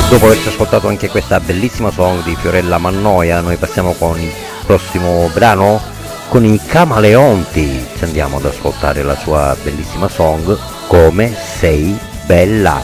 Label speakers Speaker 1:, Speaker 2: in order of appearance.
Speaker 1: Dopo averci ascoltato anche questa bellissima song di Fiorella Mannoia, noi passiamo con il prossimo brano, con i Camaleonti. Ci andiamo ad ascoltare la sua bellissima song Come sei bella.